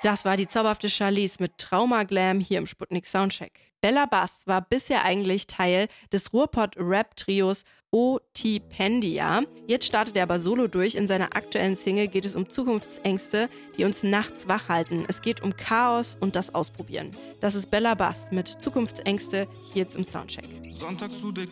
Das war die zauberhafte Charlize mit Trauma Glam hier im Sputnik Soundcheck. Bella Bass war bisher eigentlich Teil des Ruhrpott-Rap-Trios O.T.Pendia. Jetzt startet er aber solo durch. In seiner aktuellen Single geht es um Zukunftsängste, die uns nachts wach halten. Es geht um Chaos und das Ausprobieren. Das ist Bella Bass mit Zukunftsängste hier jetzt im Soundcheck. Sonntags zu dick